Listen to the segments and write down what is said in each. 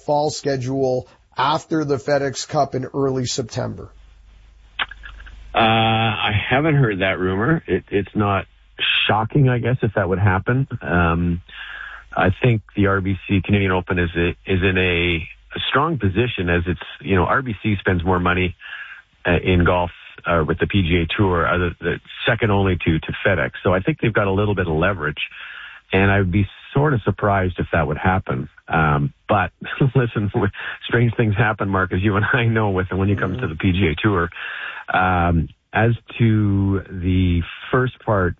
fall schedule after the FedEx Cup in early September? I haven't heard that rumor. It's not shocking, I guess, if that would happen. I think the RBC Canadian Open is in a strong position, as it's, RBC spends more money in golf with the PGA Tour, second only to FedEx. So I think they've got a little bit of leverage, and I would be sort of surprised if that would happen. But listen, strange things happen, Mark, as you and I know, when you come to the PGA Tour. As to the first part,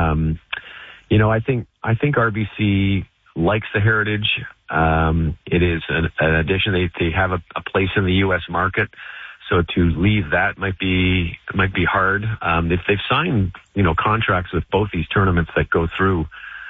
I think RBC likes the heritage. It is an addition. They have a place in the U.S. market, so to leave that might be hard. They've signed contracts with both these tournaments that go through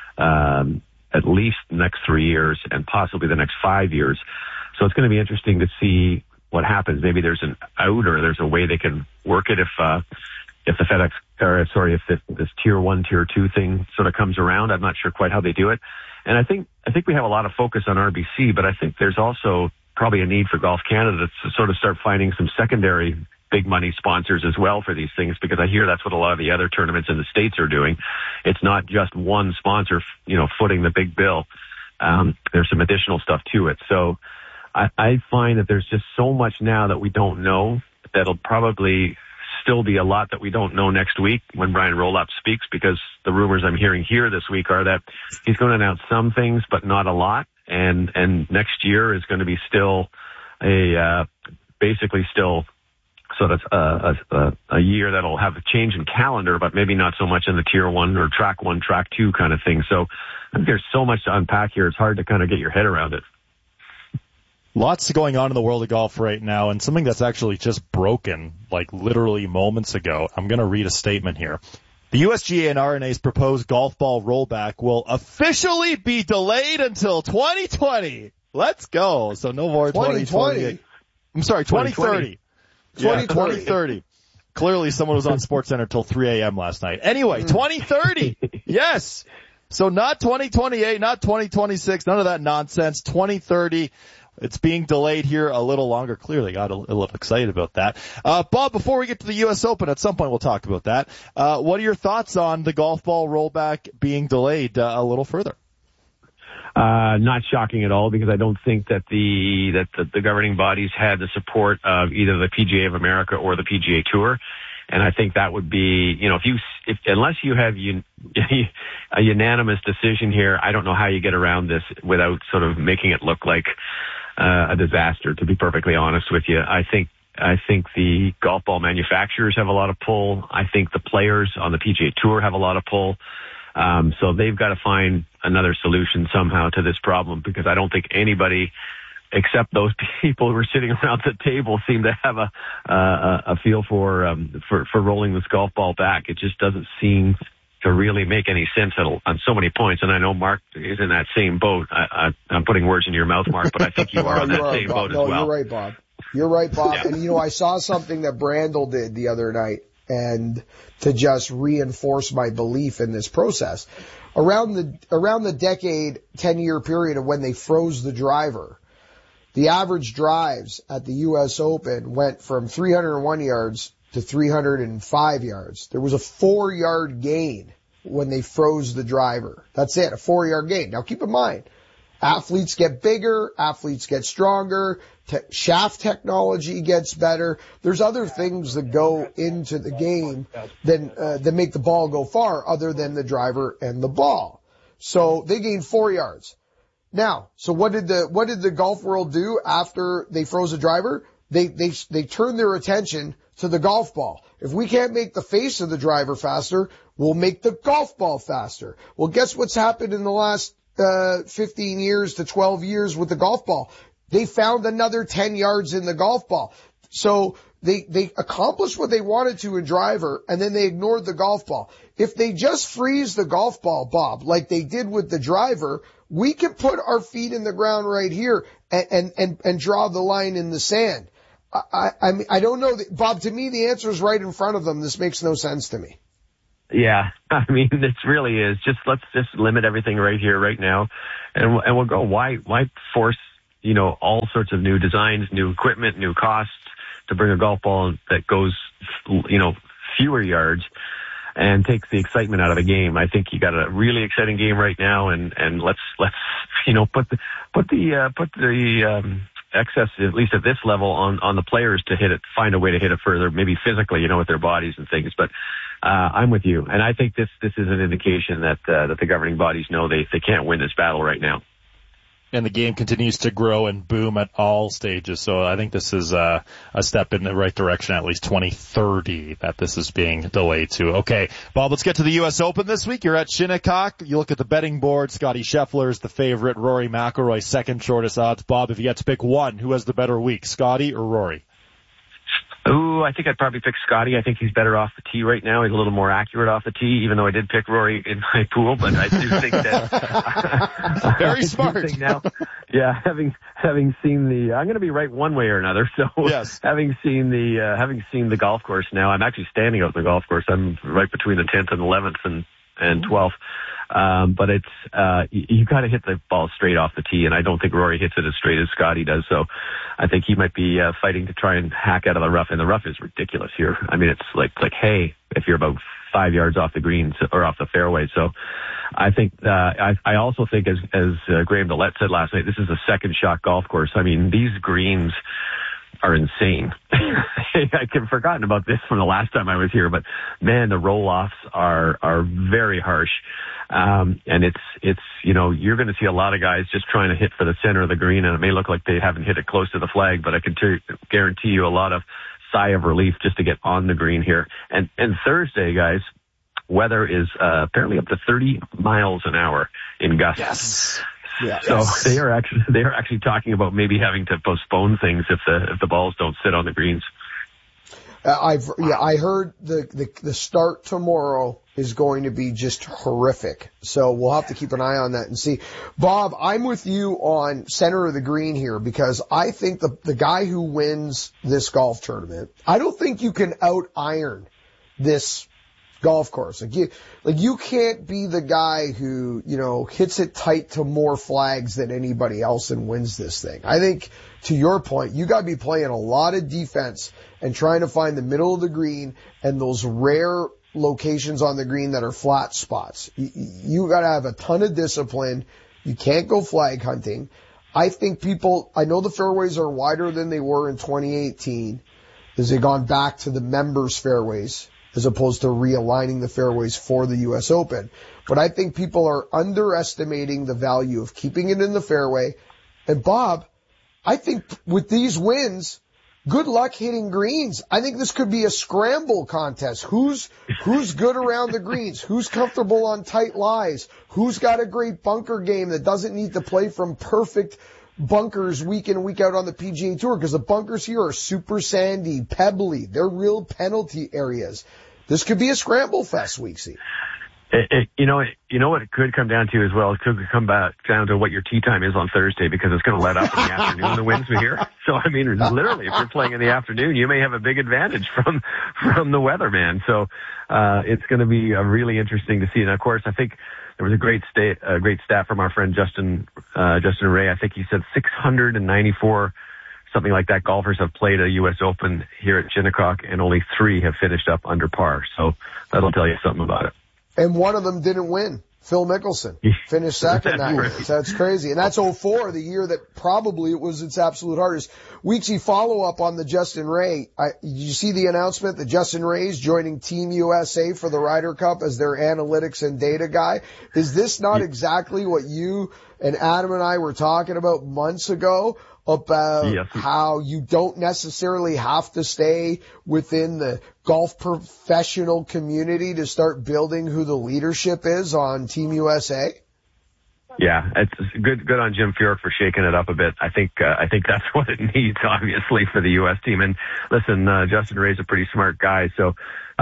at least the next 3 years and possibly the next 5 years. So it's going to be interesting to see what happens. Maybe there's an out, or there's a way they can work it if the FedEx, if this tier 1, tier 2 thing sort of comes around. I'm not sure quite how they do it. And I think we have a lot of focus on RBC, but I think there's also probably a need for Golf Canada to sort of start finding some secondary big money sponsors as well for these things, because I hear that's what a lot of the other tournaments in the States are doing. It's not just one sponsor, footing the big bill. There's some additional stuff to it. So I find that there's just so much now that we don't know, that'll probably still be a lot that we don't know next week when Brian Roloff speaks, because the rumors I'm hearing here this week are that he's going to announce some things, but not a lot. And next year is going to be still basically still sort of a year that'll have a change in calendar, but maybe not so much in the tier 1 or track 1, track 2 kind of thing. So I think there's so much to unpack here. It's hard to kind of get your head around it. Lots going on in the world of golf right now, and something that's actually just broken, like literally moments ago. I'm going to read a statement here. The USGA and R&A's proposed golf ball rollback will officially be delayed until 2020. Let's go. So no more 2020. I'm sorry, 2030. 2030. Clearly someone was on SportsCenter till 3 a.m. last night. Anyway, 2030. Yes. So not 2028, not 2026, none of that nonsense. 2030. It's being delayed here a little longer. Clearly got a little excited about that. Bob, before we get to the U.S. Open, at some point we'll talk about that. What are your thoughts on the golf ball rollback being delayed a little further? Not shocking at all, because I don't think that the governing bodies had the support of either the PGA of America or the PGA Tour. And I think that would be, unless you have a unanimous decision here, I don't know how you get around this without sort of making it look like a disaster, to be perfectly honest with you. I think the golf ball manufacturers have a lot of pull. I think the players on the PGA Tour have a lot of pull. So they've got to find another solution somehow to this problem, because I don't think anybody except those people who are sitting around the table seem to have a feel for rolling this golf ball back. It just doesn't seem to really make any sense on so many points. And I know Mark is in that same boat. I'm putting words in your mouth, Mark, but I think you are on that same boat as well. You're right, Bob. You're right, Bob. Yeah. And I saw something that Brandel did the other night, and to just reinforce my belief in this process. Around the decade, 10-year period of when they froze the driver, the average drives at the U.S. Open went from 301 yards to 305 yards. There was a 4-yard gain when they froze the driver. That's it, a 4-yard gain. Now keep in mind, athletes get bigger, athletes get stronger, shaft technology gets better. There's other things that go into the game that make the ball go far, other than the driver and the ball. So they gained 4 yards. Now, so what did the golf world do after they froze the driver? They turned their attention to the golf ball. If we can't make the face of the driver faster, we'll make the golf ball faster. Well, guess what's happened in the last 15 years to 12 years with the golf ball? They found another 10 yards in the golf ball. So they accomplished what they wanted to in driver, and then they ignored the golf ball. If they just freeze the golf ball, Bob, like they did with the driver, we can put our feet in the ground right here and draw the line in the sand. I don't know, Bob, to me the answer is right in front of them. This makes no sense to me. Yeah, I mean, it really is. Let's just limit everything right here, right now, and we'll go. Why force all sorts of new designs, new equipment, new costs to bring a golf ball that goes, fewer yards and takes the excitement out of the game. I think you got a really exciting game right now, and let's put the excess, at least at this level, on the players to hit it, find a way to hit it further, maybe physically, with their bodies and things. But I'm with you, and I think this is an indication that the governing bodies know they can't win this battle right now. And the game continues to grow and boom at all stages. So I think this is a step in the right direction, at least 2030, that this is being delayed to. Okay, Bob, let's get to the U.S. Open this week. You're at Shinnecock. You look at the betting board. Scotty Scheffler is the favorite. Rory McIlroy, second shortest odds. Bob, if you had to pick one, who has the better week, Scotty or Rory? Ooh, I think I'd probably pick Scotty. I think he's better off the tee right now. He's a little more accurate off the tee, even though I did pick Rory in my pool. But I do think that very smart. Having seen I'm going to be right one way or another. So yes. having seen the golf course now, I'm actually standing out in the golf course. I'm right between the 10th and 11th and 12th. But it's, you gotta hit the ball straight off the tee, and I don't think Rory hits it as straight as Scotty does, so I think he might be, fighting to try and hack out of the rough, and the rough is ridiculous here. I mean, it's like hay if you're about 5 yards off the greens or off the fairway, so I think, I also think as Graham Dillette said last night, this is a second shot golf course. I mean, these greens are insane. I've forgotten about this from the last time I was here, but man, the roll-offs are very harsh. And it's, you're going to see a lot of guys just trying to hit for the center of the green, and it may look like they haven't hit it close to the flag, but I can guarantee you a lot of sigh of relief just to get on the green here. And Thursday, guys, weather is, apparently up to 30 miles an hour in gusts. Yes. Yeah. So they are actually talking about maybe having to postpone things if the balls don't sit on the greens. I heard the start tomorrow is going to be just horrific. So we'll have to keep an eye on that and see. Bob, I'm with you on center of the green here because I think the guy who wins this golf tournament, I don't think you can out iron this golf course. Like you can't be the guy who, hits it tight to more flags than anybody else and wins this thing. I think, to your point, you gotta be playing a lot of defense and trying to find the middle of the green and those rare locations on the green that are flat spots. You gotta have a ton of discipline. You can't go flag hunting. I think I know the fairways are wider than they were in 2018 as they've gone back to the members fairways as opposed to realigning the fairways for the U.S. Open. But I think people are underestimating the value of keeping it in the fairway. And Bob, I think with these wins, good luck hitting greens. I think this could be a scramble contest. Who's good around the greens? Who's comfortable on tight lies? Who's got a great bunker game that doesn't need to play from perfect bunkers week in and week out on the PGA Tour? Because the bunkers here are super sandy, pebbly. They're real penalty areas. This could be a scramble fest, Weeksy. You know what it could come down to as well? It could come back down to what your tee time is on Thursday because it's going to let up in the afternoon, the winds we hear. So, I mean, literally, if you're playing in the afternoon, you may have a big advantage from the weather, man. So, it's going to be really interesting to see. And of course, I think there was a great stat from our friend Justin Ray. I think he said 694, something like that, golfers have played a U.S. Open here at Shinnecock, and only 3 have finished up under par. So that'll tell you something about it. And one of them didn't win. Phil Mickelson finished second that year. So that's crazy. And that's 04, the year that probably it was its absolute hardest. Weeksy, follow up on the Justin Ray. Did you see the announcement that Justin Ray's joining Team USA for the Ryder Cup as their analytics and data guy? Is this not exactly what you and Adam and I were talking about months ago? About how you don't necessarily have to stay within the golf professional community to start building who the leadership is on Team USA? Yeah, it's good on Jim Furyk for shaking it up a bit. I think that's what it needs, obviously, for the U.S. team. And listen, Justin Ray's a pretty smart guy, so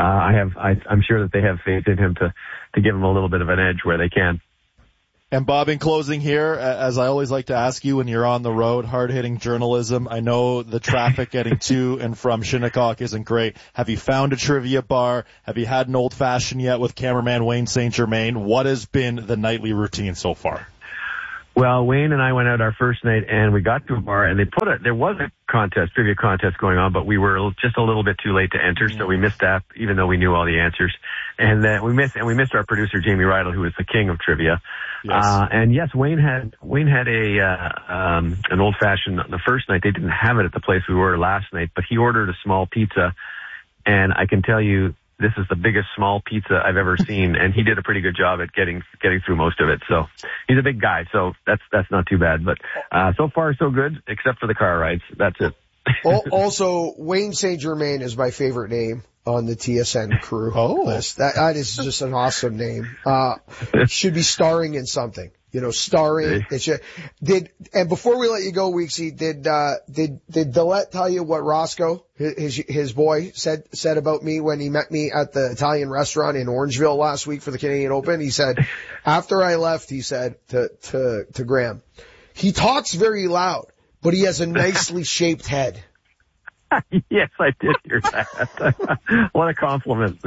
I'm sure that they have faith in him to give him a little bit of an edge where they can. And Bob, in closing here, as I always like to ask you when you're on the road, hard-hitting journalism, I know the traffic getting to and from Shinnecock isn't great. Have you found a trivia bar? Have you had an old-fashioned yet with cameraman Wayne St. Germain? What has been the nightly routine so far? Well, Wayne and I went out our first night, and we got to a bar, and there was a trivia contest going on, but we were just a little bit too late to enter, so we missed that, even though we knew all the answers. And we missed our producer, Jamie Rydell, who was the king of trivia. Yes. And yes, Wayne had an old fashioned the first night. They didn't have it at the place we were last night, but he ordered a small pizza, and I can tell you, this is the biggest small pizza I've ever seen, and he did a pretty good job at getting through most of it. So he's a big guy, so that's not too bad. But so far so good, except for the car rides. That's it. Also, Wayne St. Germain is my favorite name on the TSN crew list. That is just an awesome name. Should be starring in something. Starring. And before we let you go, Weeksy, did Dillette tell you what Roscoe, his boy, said about me when he met me at the Italian restaurant in Orangeville last week for the Canadian Open? He said, after I left, he said to Graham, he talks very loud, but he has a nicely shaped head. Yes, I did hear that. What a compliment.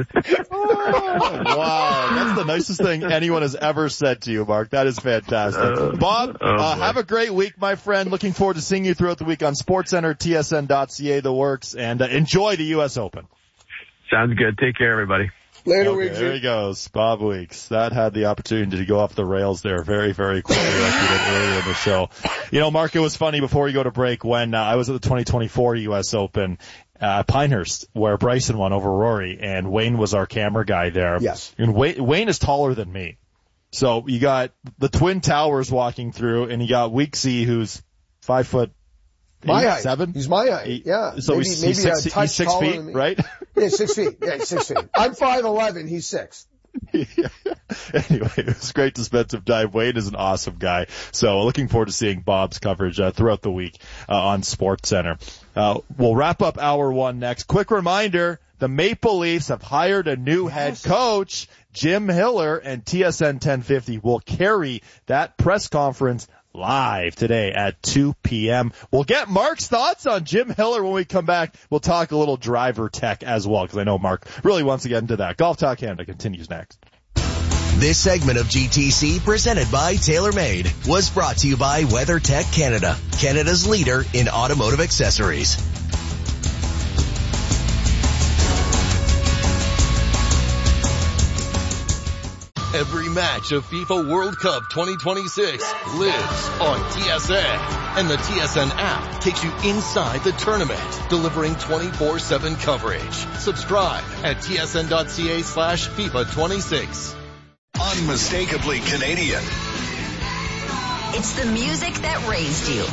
Wow. That's the nicest thing anyone has ever said to you, Mark. That is fantastic. Bob, have a great week, my friend. Looking forward to seeing you throughout the week on SportsCenter, TSN.ca, the works, and enjoy the U.S. Open. Sounds good. Take care, everybody. Later, okay, Weeksy. There he goes, Bob Weeks. That had the opportunity to go off the rails there very, very quickly like we did earlier in the show. Mark, it was funny before we go to break when I was at the 2024 U.S. Open Pinehurst, where Bryson won over Rory, and Wayne was our camera guy there. Yes. And Wayne is taller than me. So you got the Twin Towers walking through, and you got Weeksy, who's 5 foot. My height. 7? He's my height. Yeah. So maybe he's 6 feet, right? Yeah, 6 feet. Yeah, 6 feet. I'm 5'11". He's 6. Anyway, it was great to spend some time. Wayne is an awesome guy. So looking forward to seeing Bob's coverage throughout the week on SportsCenter. We'll wrap up hour one next. Quick reminder, the Maple Leafs have hired a new head coach, Jim Hiller, and TSN 1050 will carry that press conference live today at 2 p.m. We'll get Mark's thoughts on Jim Hiller when we come back. We'll talk a little driver tech as well, because I know Mark really wants to get into that. Golf Talk Canada continues next. This segment of GTC, presented by TaylorMade, was brought to you by WeatherTech Canada, Canada's leader in automotive accessories. Every match of FIFA World Cup 2026 lives on TSN. And the TSN app takes you inside the tournament, delivering 24/7 coverage. Subscribe at tsn.ca/FIFA26. Unmistakably Canadian. It's the music that raised you.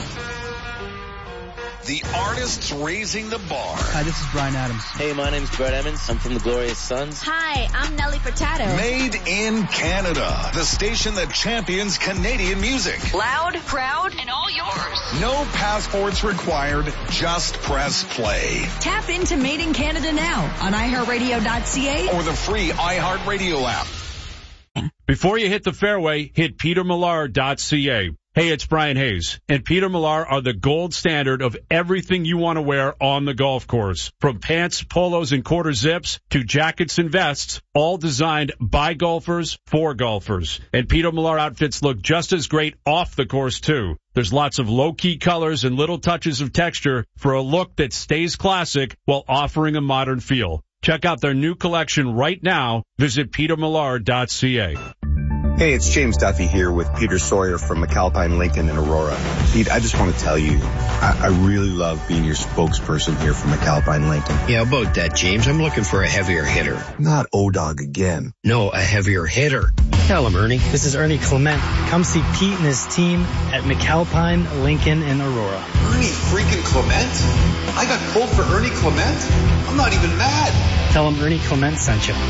The artists raising the bar. Hi, this is Bryan Adams. Hey, my name's Brett Emmons. I'm from the Glorious Sons. Hi, I'm Nelly Furtado. Made in Canada. The station that champions Canadian music. Loud, proud, and all yours. No passports required. Just press play. Tap into Made in Canada now on iHeartRadio.ca or the free iHeartRadio app. Before you hit the fairway, hit petermillar.ca. Hey, it's Brian Hayes, and Peter Millar are the gold standard of everything you want to wear on the golf course. From pants, polos, and quarter zips to jackets and vests, all designed by golfers for golfers. And Peter Millar outfits look just as great off the course, too. There's lots of low-key colors and little touches of texture for a look that stays classic while offering a modern feel. Check out their new collection right now. Visit petermillar.ca. Hey, it's James Duffy here with Peter Sawyer from McAlpine Lincoln in Aurora. Pete, I just want to tell you, I really love being your spokesperson here for McAlpine Lincoln. Yeah, about that, James. I'm looking for a heavier hitter. Not O-Dog again. No, a heavier hitter. Tell him, Ernie. This is Ernie Clement. Come see Pete and his team at McAlpine Lincoln in Aurora. Ernie freaking Clement? I got pulled for Ernie Clement? I'm not even mad. Tell him Ernie Clement sent you.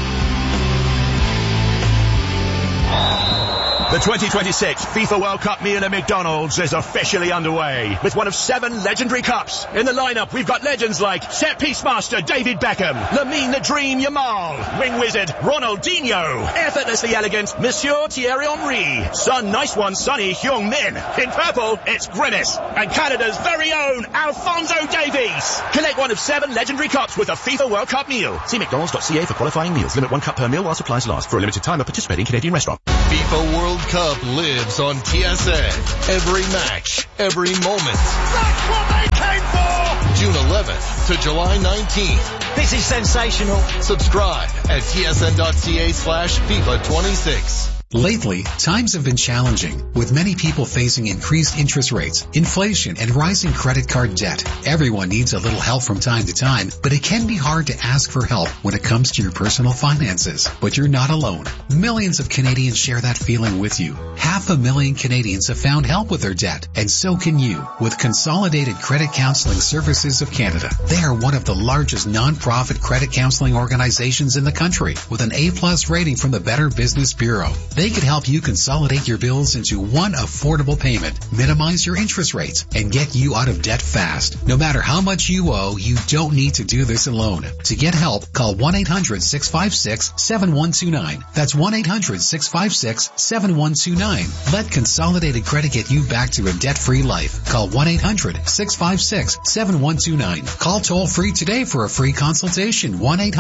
The 2026 FIFA World Cup meal at McDonald's is officially underway with one of 7 legendary cups. In the lineup, we've got legends like Set Piece Master David Beckham, Lamine the Dream Yamal, Wing Wizard Ronaldinho, effortlessly elegant Monsieur Thierry Henry, Sun Nice One Sonny Heung-min. In purple, it's Grimace, and Canada's very own Alphonso Davies. Collect one of 7 legendary cups with a FIFA World Cup meal. See mcdonalds.ca for qualifying meals. Limit 1 cup per meal while supplies last. For a limited time at participating Canadian restaurant. FIFA World Cup lives on TSN. Every match, every moment. That's what they came for! June 11th to July 19th. This is sensational. Subscribe at tsn.ca/FIFA 26. Lately, times have been challenging, with many people facing increased interest rates, inflation, and rising credit card debt. Everyone needs a little help from time to time, but it can be hard to ask for help when it comes to your personal finances. But you're not alone. Millions of Canadians share that feeling with you. 500,000 Canadians have found help with their debt, and so can you with Consolidated Credit Counseling Services of Canada. They are one of the largest non-profit credit counseling organizations in the country, with an A+ rating from the Better Business Bureau. They could help you consolidate your bills into one affordable payment, minimize your interest rates, and get you out of debt fast. No matter how much you owe, you don't need to do this alone. To get help, call 1-800-656-7129. That's 1-800-656-7129. Let Consolidated Credit get you back to a debt-free life. Call 1-800-656-7129. Call toll-free today for a free consultation.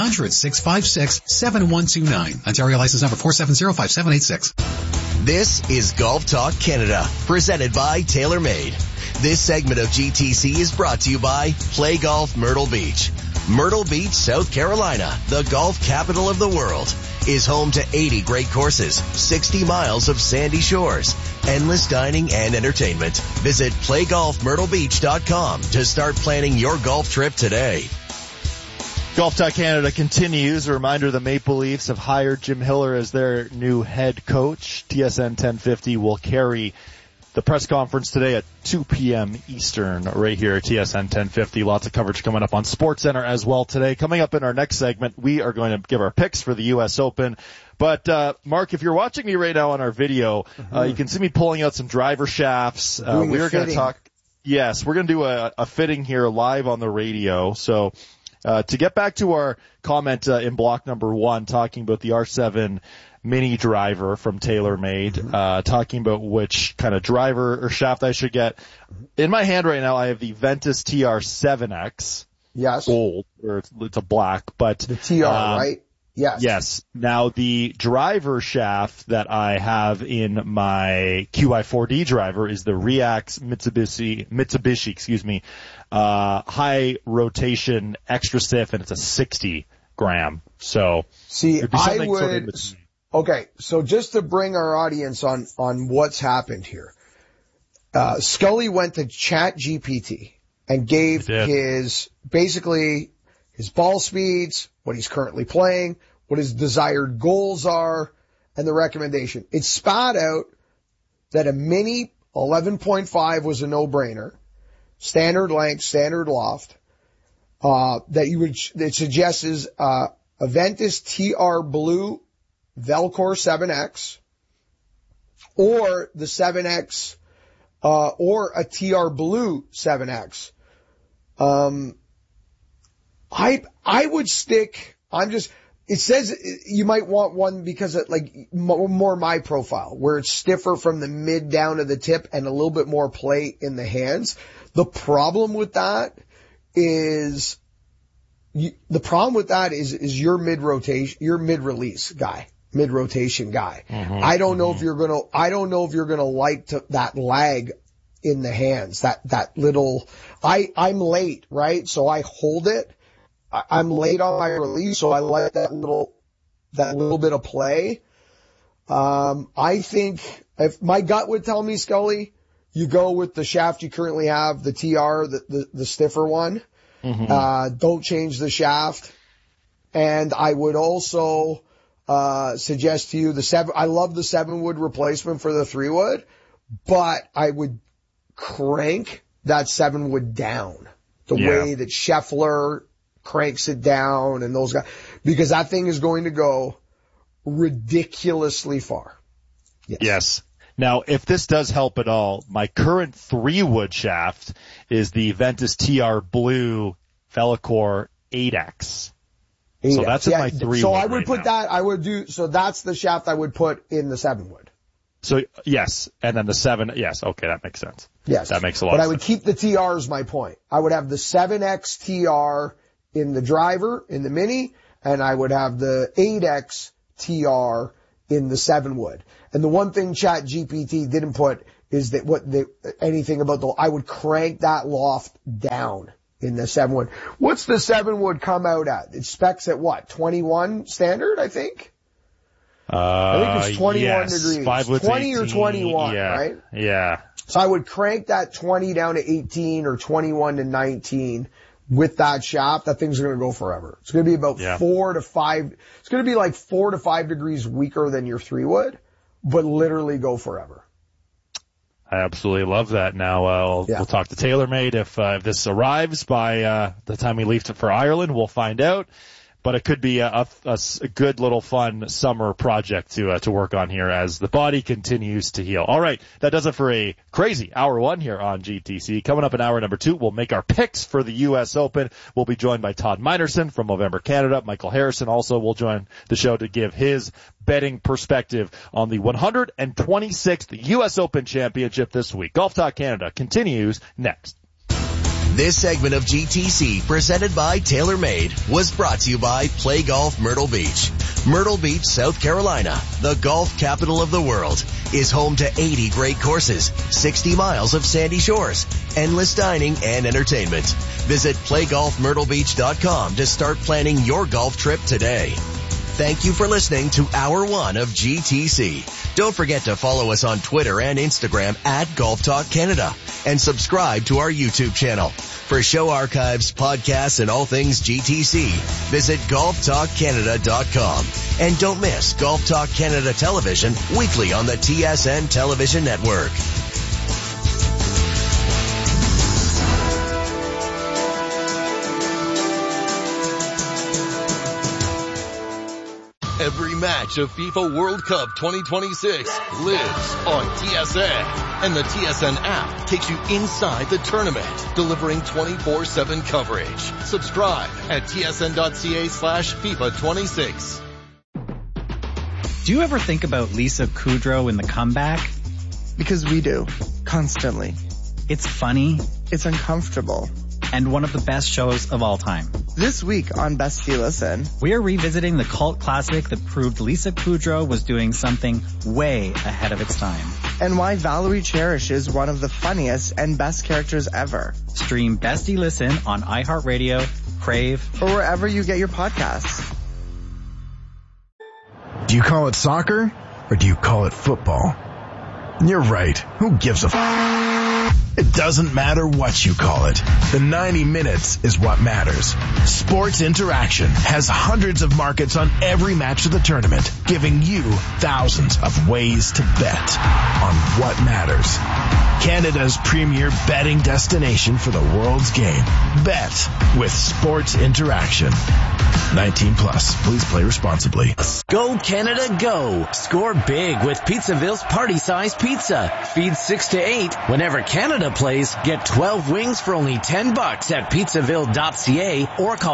1-800-656-7129. Ontario license number 4705786. This is Golf Talk Canada, presented by TaylorMade. This segment of GTC is brought to you by Play Golf Myrtle Beach. Myrtle Beach, South Carolina, the golf capital of the world, is home to 80 great courses, 60 miles of sandy shores, endless dining and entertainment. Visit playgolfmyrtlebeach.com to start planning your golf trip today. Golf Talk Canada continues. A reminder, the Maple Leafs have hired Jim Hiller as their new head coach. TSN 1050 will carry the press conference today at 2 p.m. Eastern right here at TSN 1050. Lots of coverage coming up on SportsCenter as well today. Coming up in our next segment, we are going to give our picks for the U.S. Open. But, Mark, if you're watching me right now on our video, you can see me pulling out some driver shafts. We're going to talk. Yes, we're going to do a fitting here live on the radio. So, to get back to our comment in block number 1, talking about the R7 mini driver from TaylorMade, talking about which kind of driver or shaft I should get. In my hand right now, I have the Ventus TR7X. Yes. Gold, or it's a black, but the TR, right? Yes. Yes. Now the driver shaft that I have in my QI4D driver is the Reax Mitsubishi, high rotation extra stiff, and it's a 60 gram. So see, I would. Okay, so just to bring our audience on what's happened here, Scully went to ChatGPT and gave his ball speeds, what he's currently playing, what his desired goals are, and the recommendation. It spat out that a mini 11.5 was a no-brainer, standard length, standard loft, it suggests is a Ventus TR Blue Velcor 7X, or the 7X, or a TR Blue 7X. I would stick, it says you might want one because it more my profile, where it's stiffer from the mid down to the tip and a little bit more play in the hands. The problem with that is your mid-release guy. Mid-rotation guy. Mm-hmm. I don't know if you're gonna like that lag in the hands, that little, I'm late, right? So I hold it. I'm late on my release, so I like that little bit of play. I think if my gut would tell me, Scully, you go with the shaft you currently have, the TR, the stiffer one. Mm-hmm. Don't change the shaft. And I would also suggest to you I love the 7-wood replacement for the 3-wood, but I would crank that 7-wood down the way that Scheffler cranks it down and those guys, because that thing is going to go ridiculously far. Yes. Now, if this does help at all, my current 3-wood shaft is the Ventus TR Blue Velcor 8X. So that's in my 3-wood. So I would put that, so that's the shaft I would put in the 7-wood. So, yes. And then the 7, yes. Okay, that makes sense. Yes. That makes a lot of sense. But I would keep the TR is my point. I would have the 7X TR in the driver, in the mini, and I would have the 8X TR in the 7-wood. And the one thing ChatGPT didn't put is that anything about I would crank that loft down in the 7-wood. What's the 7-wood come out at? It specs at what? 21 standard, I think? I think it's 21 degrees. 20 or 21, right? Yeah. So I would crank that 20 down to 18 or 21 to 19 with that shaft. That thing's going to go forever. It's going to be about 4 to 5. It's going to be like 4 to 5 degrees weaker than your 3-wood, but literally go forever. I absolutely love that. Now, we'll talk to TaylorMade if this arrives by the time we leave for Ireland. We'll find out. But it could be a good little fun summer project to work on here as the body continues to heal. All right, that does it for a crazy hour 1 here on GTC. Coming up in hour number 2, we'll make our picks for the U.S. Open. We'll be joined by Todd Minerson from Movember Canada. Michael Harrison also will join the show to give his betting perspective on the 126th U.S. Open Championship this week. Golf Talk Canada continues next. This segment of GTC, presented by TaylorMade, was brought to you by Play Golf Myrtle Beach. Myrtle Beach, South Carolina, the golf capital of the world, is home to 80 great courses, 60 miles of sandy shores, endless dining and entertainment. Visit playgolfmyrtlebeach.com to start planning your golf trip today. Thank you for listening to Hour 1 of GTC. Don't forget to follow us on Twitter and Instagram at Golf Talk Canada and subscribe to our YouTube channel. For show archives, podcasts, and all things GTC, visit golftalkcanada.com. And don't miss Golf Talk Canada Television weekly on the TSN Television Network. Every match of FIFA World Cup 2026 lives on TSN. And the TSN app takes you inside the tournament, delivering 24/7 coverage. Subscribe at tsn.ca/FIFA26. Do you ever think about Lisa Kudrow in The Comeback? Because we do. Constantly. It's funny. It's uncomfortable. And one of the best shows of all time. This week on Bestie Listen, we are revisiting the cult classic that proved Lisa Kudrow was doing something way ahead of its time. And why Valerie Cherish is one of the funniest and best characters ever. Stream Bestie Listen on iHeartRadio, Crave, or wherever you get your podcasts. Do you call it soccer or do you call it football? You're right. Who gives a It doesn't matter what you call it. The 90 minutes is what matters. Sports Interaction has hundreds of markets on every match of the tournament, giving you thousands of ways to bet on what matters. Canada's premier betting destination for the world's game. Bet with Sports Interaction. 19 plus. Please play responsibly. Go Canada, go! Score big with Pizzaville's party-sized pizza. Feed 6 to 8. Whenever Canada plays, get 12 wings for only $10 at pizzaville.ca or call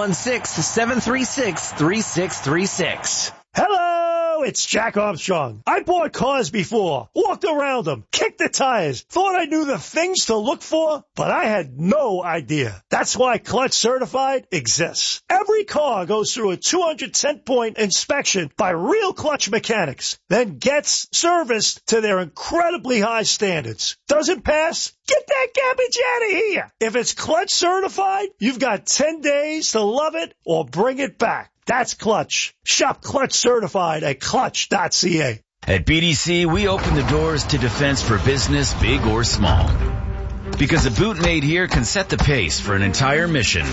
416-736-3636. Hello, it's Jack Armstrong. I bought cars before, walked around them, kicked the tires, thought I knew the things to look for, but I had no idea. That's why Clutch Certified exists. Every car goes through a 210-point inspection by real Clutch mechanics, then gets serviced to their incredibly high standards. Doesn't pass? Get that garbage out of here. If it's Clutch Certified, you've got 10 days to love it or bring it back. That's Clutch. Shop Clutch Certified at clutch.ca. At BDC, we open the doors to defense for business, big or small. Because a boot made here can set the pace for an entire mission.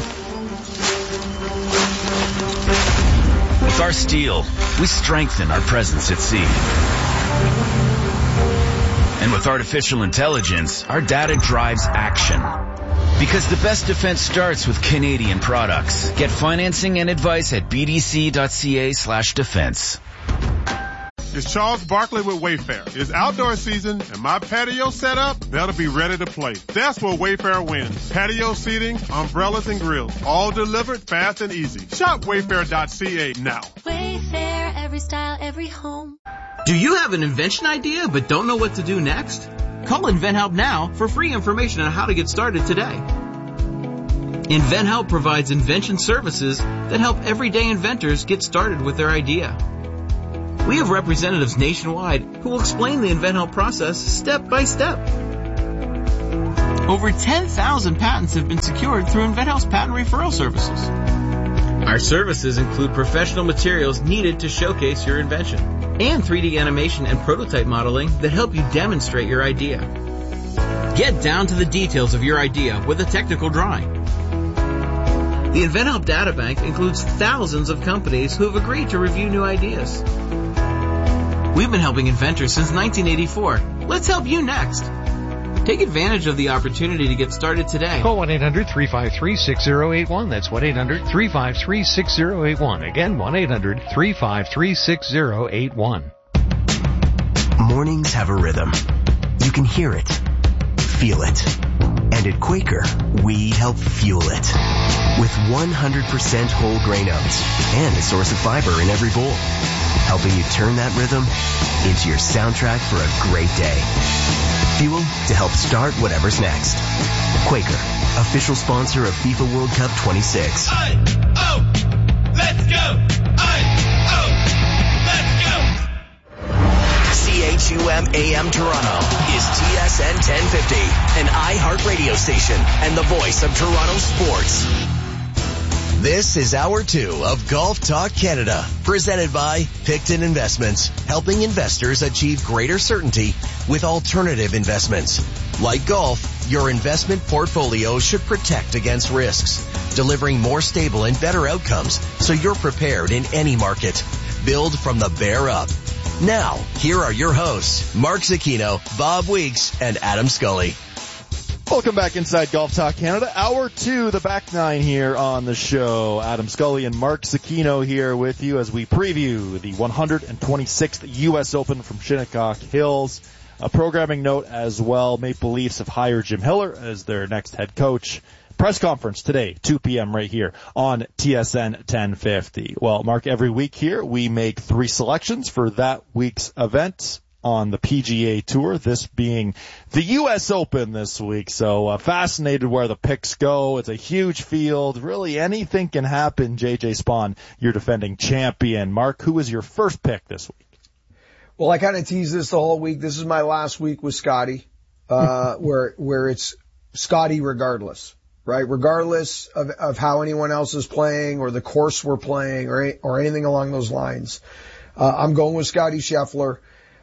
With our steel, we strengthen our presence at sea. And with artificial intelligence, our data drives action. Because the best defense starts with Canadian products. Get financing and advice at bdc.ca/defense. It's Charles Barkley with Wayfair. It's outdoor season and my patio set up, that'll be ready to play. That's where Wayfair wins. Patio seating, umbrellas and grills, all delivered fast and easy. Shop wayfair.ca now. Wayfair, every style, every home. Do you have an invention idea but don't know what to do next? Call InventHelp now for free information on how to get started today. InventHelp provides invention services that help everyday inventors get started with their idea. We have representatives nationwide who will explain the InventHelp process step by step. Over 10,000 patents have been secured through InventHelp's patent referral services. Our services include professional materials needed to showcase your invention and 3D animation and prototype modeling that help you demonstrate your idea. Get down to the details of your idea with a technical drawing. The InventHelp Databank includes thousands of companies who have agreed to review new ideas. We've been helping inventors since 1984. Let's help you next. Take advantage of the opportunity to get started today. Call 1-800-353-6081. That's 1-800-353-6081. Again, 1-800-353-6081. Mornings have a rhythm. You can hear it, feel it. And at Quaker, we help fuel it. With 100% whole grain oats and a source of fiber in every bowl. Helping you turn that rhythm into your soundtrack for a great day. Fuel to help start whatever's next. Quaker, official sponsor of FIFA World Cup 26. Let's go! Let's go! CHUM AM Toronto is TSN 1050, an iHeart radio station and the voice of Toronto sports. This is Hour 2 of Golf Talk Canada, presented by Picton Investments, helping investors achieve greater certainty with alternative investments. Like golf, your investment portfolio should protect against risks, delivering more stable and better outcomes so you're prepared in any market. Build from the bear up. Now, here are your hosts, Mark Zecchino, Bob Weeks, and Adam Scully. Welcome back inside Golf Talk Canada. Hour 2, the back nine here on the show. Adam Scully and Mark Zecchino here with you as we preview the 126th U.S. Open from Shinnecock Hills. A programming note as well, Maple Leafs have hired Jim Hiller as their next head coach. Press conference today, 2 p.m. right here on TSN 1050. Well, Mark, every week here we make 3 selections for that week's event on the PGA Tour, this being the U.S. Open this week. So fascinated where the picks go. It's a huge field. Really anything can happen. JJ Spaun, your defending champion. Mark, who is your first pick this week? Well, I kind of teased this the whole week. This is my last week with Scotty, where it's Scotty regardless, right? Regardless of how anyone else is playing or the course we're playing or anything along those lines. I'm going with Scotty Scheffler.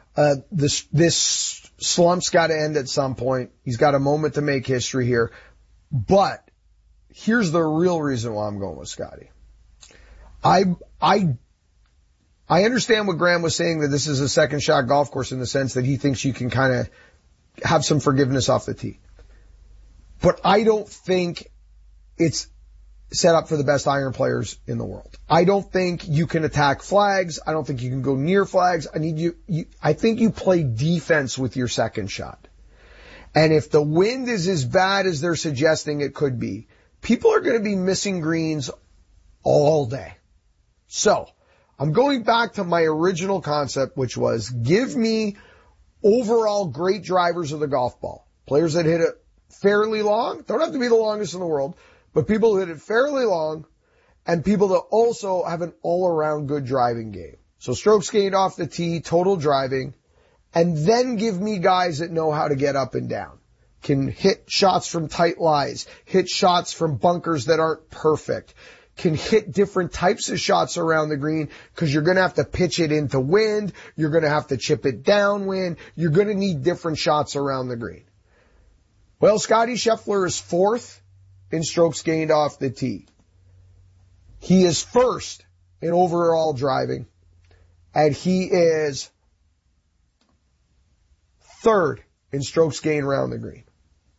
This slump's got to end at some point. He's got a moment to make history here. But here's the real reason why I'm going with Scotty. I understand what Graham was saying, that this is a second shot golf course in the sense that he thinks you can kind of have some forgiveness off the tee. But I don't think it's set up for the best iron players in the world. I don't think you can attack flags. I don't think you can go near flags. I think you play defense with your second shot. And if the wind is as bad as they're suggesting it could be, people are going to be missing greens all day. So I'm going back to my original concept, which was give me overall great drivers of the golf ball. Players that hit it fairly long, don't have to be the longest in the world, but people who hit it fairly long, and people that also have an all-around good driving game. So strokes gained off the tee, total driving, and then give me guys that know how to get up and down. Can hit shots from tight lies, hit shots from bunkers that aren't perfect, can hit different types of shots around the green because you're going to have to pitch it into wind, you're going to have to chip it downwind, you're going to need different shots around the green. Well, Scotty Scheffler is 4th in strokes gained off the tee. He is 1st in overall driving, and he is 3rd in strokes gained around the green.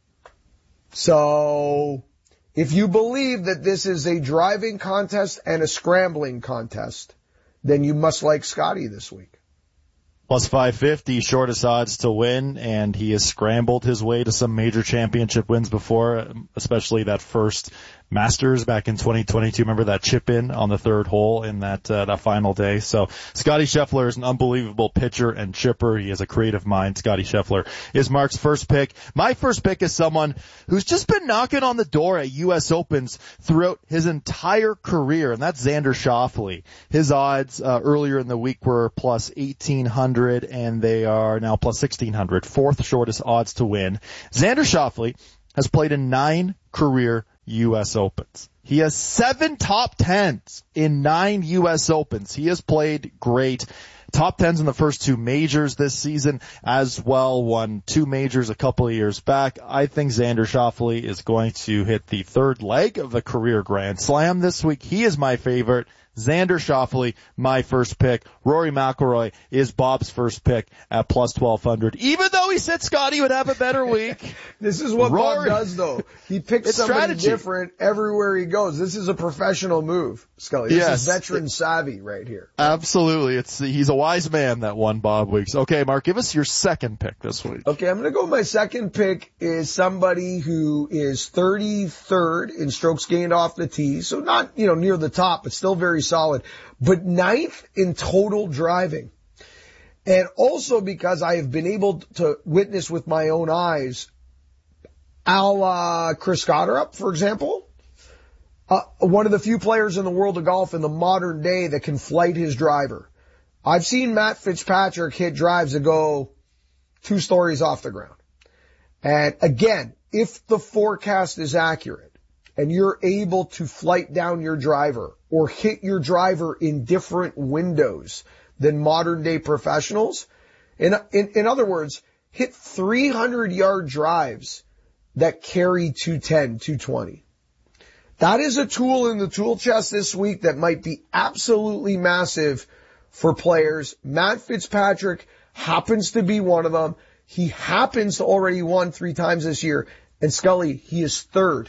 So if you believe that this is a driving contest and a scrambling contest, then you must like Scotty this week. Plus 550, shortest odds to win, and he has scrambled his way to some major championship wins before, especially that first Masters back in 2022. Remember that chip in on the third hole in that final day? So Scotty Scheffler is an unbelievable pitcher and chipper. He has a creative mind. Scotty Scheffler is Mark's first pick. My first pick is someone who's just been knocking on the door at U.S. Opens throughout his entire career, and that's Xander Schauffele. His odds earlier in the week were plus 1,800, and they are now plus 1,600, fourth shortest odds to win. Xander Schauffele has played in 9 career U.S. Opens. He has 7 top 10s in 9 U.S. Opens. He has played great. Top 10s in the first 2 majors this season as well. Won 2 majors a couple of years back. I think Xander Schauffele is going to hit the third leg of the career Grand Slam this week. He is my favorite. Xander Schauffele, my first pick. Rory McIlroy is Bob's first pick at plus 1,200. Even though he said Scotty would have a better week. This is what Rory, Bob does, though. He picks somebody different everywhere he goes. This is a professional move, Scully. This is veteran savvy right here. Absolutely. He's a wise man, that one, Bob Weeks. Okay, Mark, give us your second pick this week. Okay, I'm going to go. My second pick is somebody who is 33rd in strokes gained off the tee. So not, near the top, but still very solid, but 9th in total driving. And also because I have been able to witness with my own eyes, Chris Gotterup, for example, one of the few players in the world of golf in the modern day that can flight his driver. I've seen Matt Fitzpatrick hit drives that go 2 stories off the ground. And again, if the forecast is accurate, and you're able to flight down your driver or hit your driver in different windows than modern day professionals, in other words, hit 300-yard drives that carry 210, 220. That is a tool in the tool chest this week that might be absolutely massive for players. Matt Fitzpatrick happens to be one of them. He happens to already won 3 times this year. And Scully, he is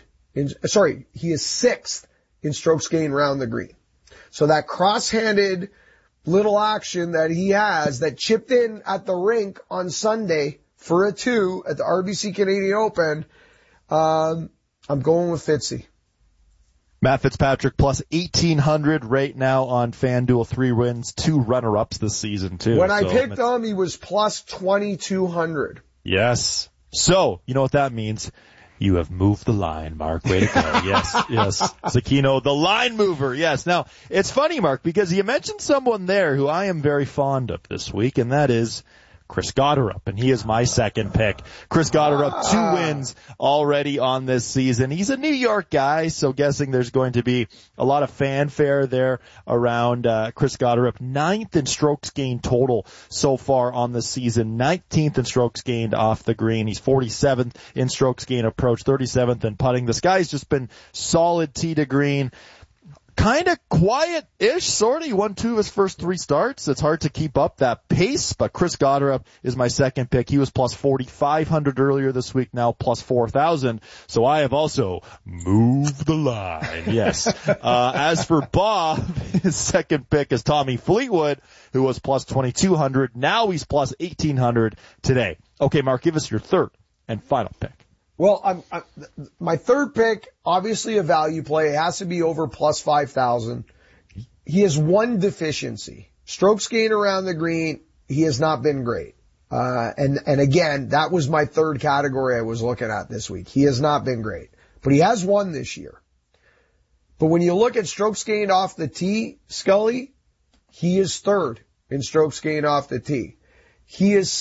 6th in strokes gained round the green. So that cross-handed little action that he has that chipped in at the rink on Sunday for a 2 at the RBC Canadian Open, I'm going with Fitzy. Matt Fitzpatrick plus 1,800 right now on FanDuel. 3 wins, 2 runner-ups this season too. When I picked him, he was plus 2,200. Yes. So, you know what that means? You have moved the line, Mark. Way to go. Yes. Zecchino, the line mover. Yes. Now, it's funny, Mark, because you mentioned someone there who I am very fond of this week, and that is Chris Gotterup, and he is my second pick. Chris Gotterup, 2 wins already on this season. He's a New York guy, so guessing there's going to be a lot of fanfare there around Chris Gotterup. 9th in strokes gained total so far on the season. 19th in strokes gained off the green. He's 47th in strokes gained approach, 37th in putting. This guy's just been solid tee to green. Kind of quiet-ish, sort of. He won 2 of his first 3 starts. It's hard to keep up that pace, but Chris Gotterup is my second pick. He was plus 4,500 earlier this week, now plus 4,000. So I have also moved the line. Yes. As for Bob, his second pick is Tommy Fleetwood, who was plus 2,200. Now he's plus 1,800 today. Okay, Mark, give us your third and final pick. Well, my third pick, obviously a value play. It has to be over plus 5,000. He has one deficiency. Strokes gained around the green, he has not been great. And again, that was my third category I was looking at this week. He has not been great. But he has won this year. But when you look at strokes gained off the tee, Scully, he is 3rd in strokes gained off the tee. He is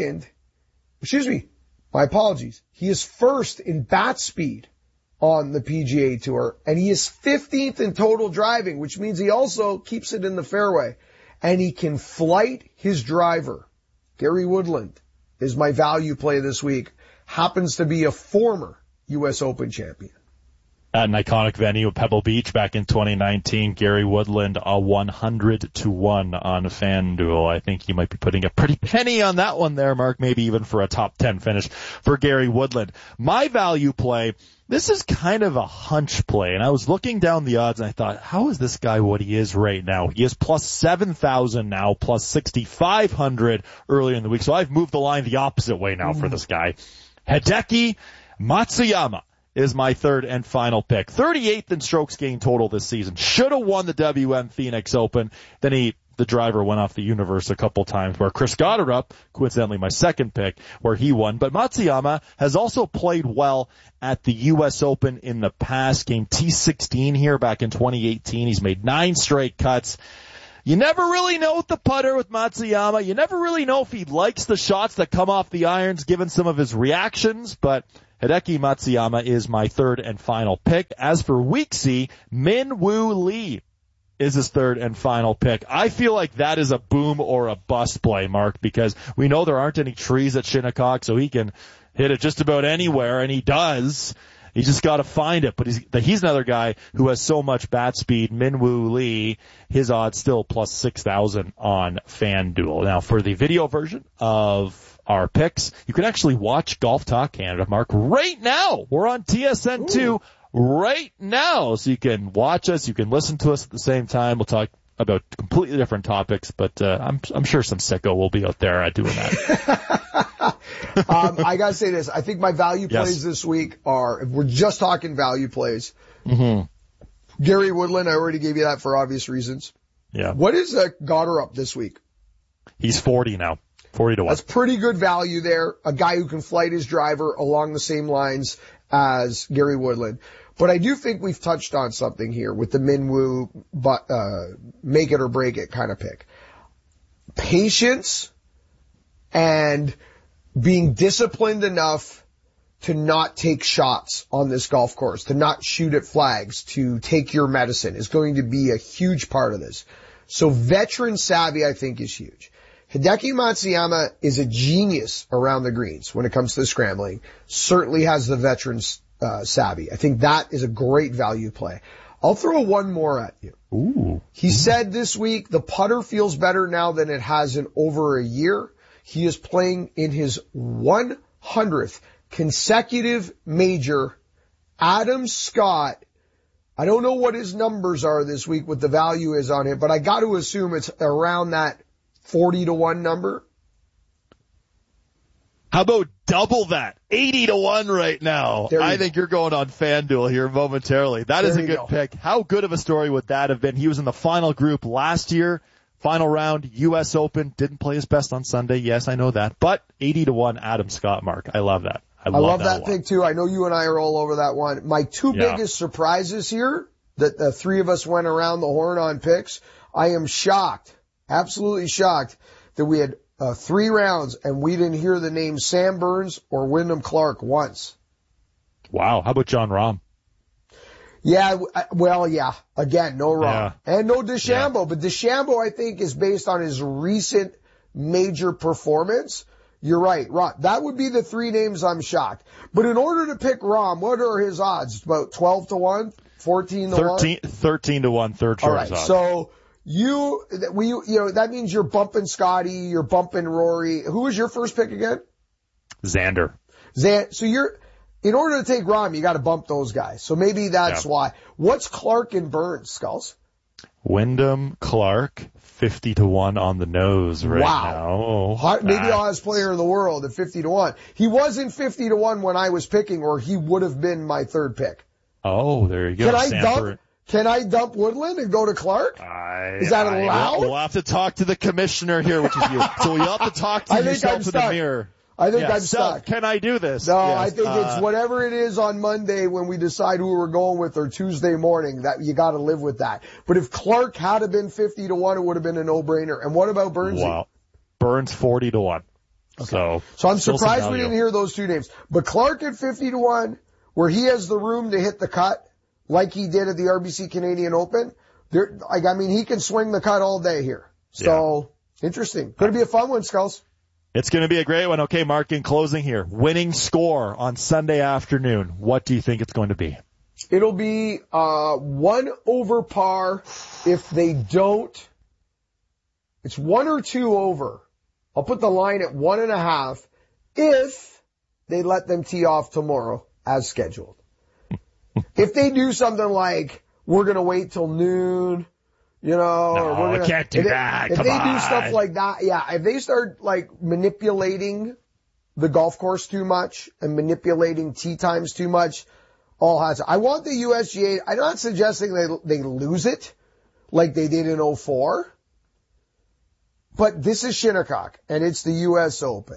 my apologies. He is 1st in bat speed on the PGA Tour, and he is 15th in total driving, which means he also keeps it in the fairway, and he can flight his driver. Gary Woodland is my value play this week. Happens to be a former U.S. Open champion. At an iconic venue, Pebble Beach, back in 2019, Gary Woodland, 100-1 on FanDuel. I think you might be putting a pretty penny on that one there, Mark, maybe even for a top 10 finish for Gary Woodland. My value play, this is kind of a hunch play, and I was looking down the odds, and I thought, how is this guy what he is right now? He is plus 7,000 now, plus 6,500 earlier in the week, so I've moved the line the opposite way now for this guy. Hideki Matsuyama is my third and final pick. 38th in strokes gained total this season. Should have won the WM Phoenix Open. Then the driver went off the universe a couple times where Chris Gotterup, coincidentally my second pick, where he won. But Matsuyama has also played well at the U.S. Open in the past. Game T16 here back in 2018. He's made 9 straight cuts. You never really know with the putter with Matsuyama. You never really know if he likes the shots that come off the irons given some of his reactions, but Hideki Matsuyama is my third and final pick. As for Week C, Min Woo Lee is his third and final pick. I feel like that is a boom or a bust play, Mark, because we know there aren't any trees at Shinnecock, so he can hit it just about anywhere, and he does. He's just got to find it. But he's another guy who has so much bat speed. Min Woo Lee, his odds still plus 6,000 on FanDuel. Now, for the video version of our picks, you can actually watch Golf Talk Canada, Mark, right now. We're on TSN2 right now. So you can watch us, you can listen to us at the same time. We'll talk about completely different topics, but I'm sure some sicko will be out there doing that. I gotta say this. I think my value plays this week are, if we're just talking value plays, Gary Woodland, I already gave you that for obvious reasons. Yeah. What is Gotterup this week? He's 40 now. 40 to 1. That's pretty good value there. A guy who can flight his driver along the same lines as Gary Woodland. But I do think we've touched on something here with the Min Woo, make it or break it kind of pick. Patience and being disciplined enough to not take shots on this golf course, to not shoot at flags, to take your medicine is going to be a huge part of this. So veteran savvy, I think, is huge. Hideki Matsuyama is a genius around the greens when it comes to scrambling. Certainly has the veteran savvy. I think that is a great value play. I'll throw one more at you. Ooh. He said this week the putter feels better now than it has in over a year. He is playing in his 100th consecutive major. Adam Scott, I don't know what his numbers are this week, what the value is on him, but I got to assume it's around that 40 to 1 number. How about double that? 80 to 1 right now. I think you're going on FanDuel here momentarily. That is a good pick. How good of a story would that have been? He was in the final group last year, final round, U.S. Open, didn't play his best on Sunday. Yes, I know that. But 80 to 1 Adam Scott, Mark. I love that. I love that pick too. I know you and I are all over that one. My two biggest surprises here, that the three of us went around the horn on picks. I am shocked, absolutely shocked, that we had 3 rounds and we didn't hear the name Sam Burns or Wyndham Clark once. Wow. How about John Rahm? Yeah, well, yeah. Again, no Rahm. Yeah. And no DeChambeau. Yeah. But DeChambeau, I think, is based on his recent major performance. You're right, Rahm. That would be the 3 names I'm shocked. But in order to pick Rahm, what are his odds? About 12 to 1? 14 to 1? 13 to 1, third choice all right, odds. So you know, that means you're bumping Scotty, you're bumping Rory. Who was your first pick again? Xander. So in order to take Rahm, you got to bump those guys. So maybe that's why. What's Clark and Burns, Skulls? Wyndham Clark, 50 to 1 on the nose right now. Maybe the hottest player in the world at 50 to 1. He wasn't 50 to 1 when I was picking, or he would have been my third pick. Oh, there you go. Can I dump Woodland and go to Clark? Is that allowed? We'll have to talk to the commissioner here, which is you. So you'll have to talk to yourself in the mirror. I think I'm stuck. Can I do this? No, yes. I think it's whatever it is on Monday when we decide who we're going with, or Tuesday morning, that you got to live with that. But if Clark had have been 50 to 1, it would have been a no-brainer. And what about Burns? Wow. Burns 40 to 1. Okay. So I'm surprised we didn't hear those 2 names. But Clark at 50 to 1, where he has the room to hit the cut, like he did at the RBC Canadian Open. He can swing the cut all day here. So, interesting. Going to be a fun one, Skulls. It's going to be a great one. Okay, Mark, in closing here, winning score on Sunday afternoon. What do you think it's going to be? It'll be 1 over par. If they don't, it's 1 or 2 over. I'll put the line at 1.5 if they let them tee off tomorrow as scheduled. If they do something like, we're going to wait till noon, or I can't do that. If they do stuff like that, if they start manipulating the golf course too much and manipulating tee times too much, All hats. I want the USGA. I'm not suggesting they lose it like they did in 2004. But this is Shinnecock, and it's the U.S. Open.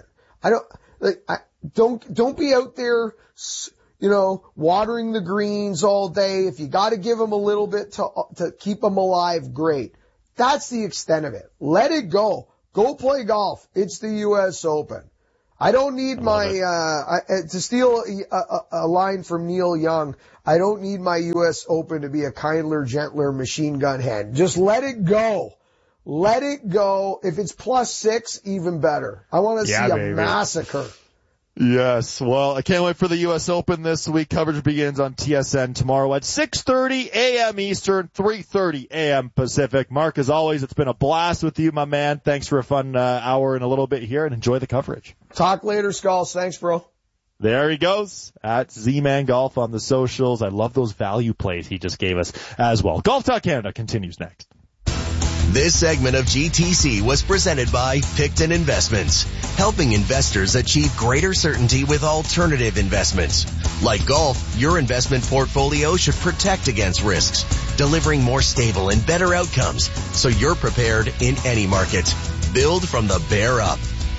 Don't be out there, watering the greens all day. If you got to give them a little bit to keep them alive, great. That's the extent of it. Let it go. Go play golf. It's the U.S. Open. I don't need to steal a line from Neil Young, I don't need my U.S. Open to be a kinder, gentler machine gun hand. Just let it go. Let it go. If it's +6, even better. I want to see a massacre. Yes. Well, I can't wait for the U.S. Open this week. Coverage begins on TSN tomorrow at 6:30 a.m. Eastern, 3:30 a.m. Pacific. Mark, as always, it's been a blast with you, my man. Thanks for a fun hour and a little bit here, and enjoy the coverage. Talk later, Skulls. Thanks, bro. There he goes, at Z-Man Golf on the socials. I love those value plays he just gave us as well. Golf Talk Canada continues next. This segment of GTC was presented by Picton Investments, helping investors achieve greater certainty with alternative investments. Like golf, your investment portfolio should protect against risks, delivering more stable and better outcomes so you're prepared in any market. Build from the bear up.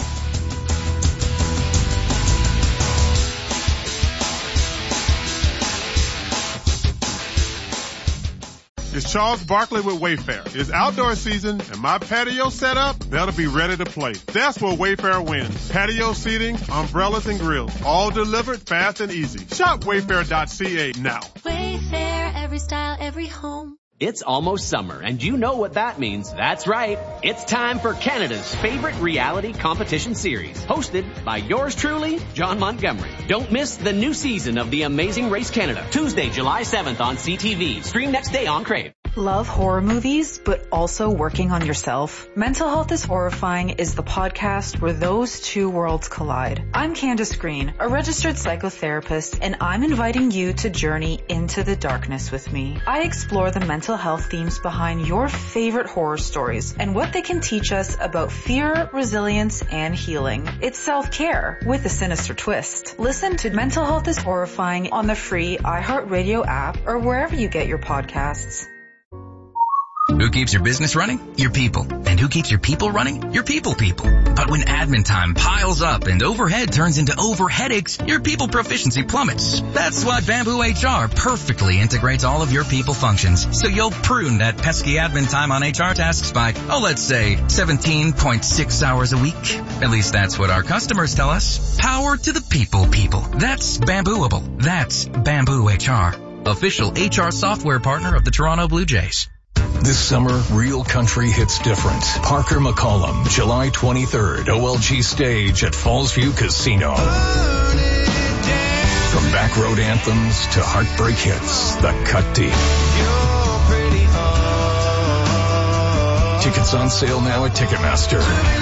It's Charles Barkley with Wayfair. It's outdoor season, and my patio set up, that'll be ready to play. That's where Wayfair wins. Patio seating, umbrellas, and grills. All delivered fast and easy. Shop Wayfair.ca now. Wayfair, every style, every home. It's almost summer, and you know what that means. That's right. It's time for Canada's favorite reality competition series, hosted by yours truly, John Montgomery. Don't miss the new season of The Amazing Race Canada, Tuesday, July 7th on CTV. Stream next day on Crave. Love horror movies, but also working on yourself? Mental Health is Horrifying is the podcast where those two worlds collide. I'm Candace Green, a registered psychotherapist, and I'm inviting you to journey into the darkness with me. I explore the mental health themes behind your favorite horror stories and what they can teach us about fear, resilience, and healing. It's self-care with a sinister twist. Listen to Mental Health is Horrifying on the free iHeartRadio app or wherever you get your podcasts. Who keeps your business running? Your people. And who keeps your people running? Your people. But when admin time piles up and overhead turns into overheadaches, your people proficiency plummets. That's why Bamboo HR perfectly integrates all of your people functions, so you'll prune that pesky admin time on HR tasks by, let's say 17.6 hours a week. At least that's what our customers tell us. Power to the people. That's Bambooable. That's Bamboo HR. Official HR software partner of the Toronto Blue Jays. This summer, real country hits different. Parker McCollum, July 23rd, OLG stage at Fallsview Casino. From back road anthems to heartbreak hits, the cut deep. Tickets on sale now at Ticketmaster.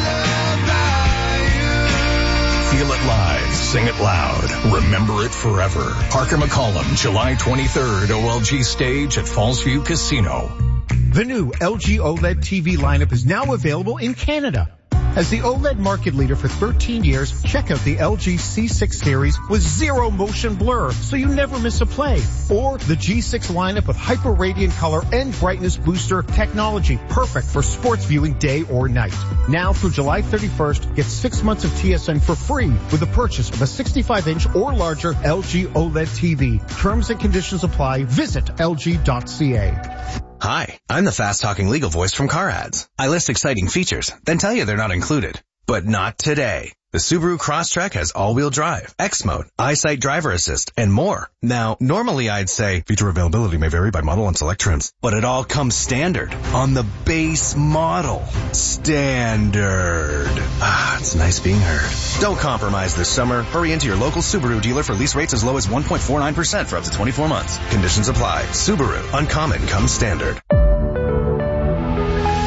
Feel it live, sing it loud, remember it forever. Parker McCollum, July 23rd, OLG stage at Fallsview Casino. The new LG OLED TV lineup is now available in Canada. As the OLED market leader for 13 years, check out the LG C6 series with zero motion blur, so you never miss a play. Or the G6 lineup with hyper radiant color and brightness booster technology, perfect for sports viewing day or night. Now through July 31st, get 6 months of TSN for free with the purchase of a 65-inch or larger LG OLED TV. Terms and conditions apply. Visit LG.ca. Hi, I'm the fast-talking legal voice from Car Ads. I list exciting features, then tell you they're not included. But not today. The Subaru Crosstrek has all-wheel drive, X Mode, EyeSight driver assist, and more. Now, normally I'd say feature availability may vary by model and select trims, but it all comes standard on the base model. Standard. It's nice being heard. Don't compromise this summer. Hurry into your local Subaru dealer for lease rates as low as 1.49% for up to 24 months. Conditions apply. Subaru. Uncommon comes standard. When the power